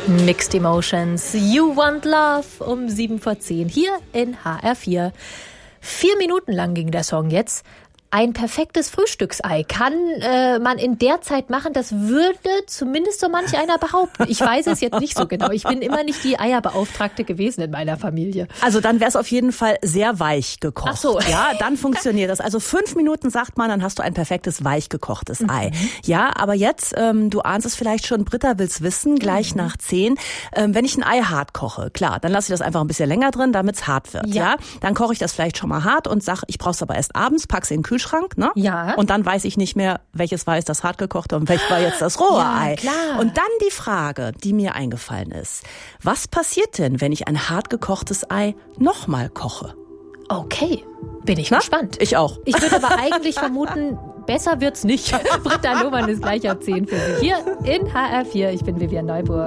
Mixed Emotions, You Want Love um 7:10 hier in HR4. 4 Minuten lang ging der Song jetzt. Ein perfektes Frühstücksei kann man in der Zeit machen, das würde zumindest so manch einer behaupten. Ich weiß es jetzt nicht so genau. Ich bin immer nicht die Eierbeauftragte gewesen in meiner Familie. Also dann wäre es auf jeden Fall sehr weich gekocht. Ach so. Ja, dann funktioniert das. Also 5 Minuten sagt man, dann hast du ein perfektes weich gekochtes Ei. Ja, aber jetzt, du ahnst es vielleicht schon, Britta will's wissen, gleich nach 10. Wenn ich ein Ei hart koche, klar, dann lasse ich das einfach ein bisschen länger drin, damit es hart wird. Ja. Dann koche ich das vielleicht schon mal hart und sag, ich brauche es aber erst abends, pack's in den Kühlschrank. Ne? Ja. Und dann weiß ich nicht mehr, welches war jetzt das hartgekochte und welches war jetzt das rohe Ei. Klar. Und dann die Frage, die mir eingefallen ist. Was passiert denn, wenn ich ein hartgekochtes Ei nochmal koche? Okay, bin ich gespannt. Ich auch. Ich würde aber eigentlich vermuten, besser wird's nicht. Britta Lohmann ist gleich ab 10 für Sie hier in HR4. Ich bin Vivian Neuburg.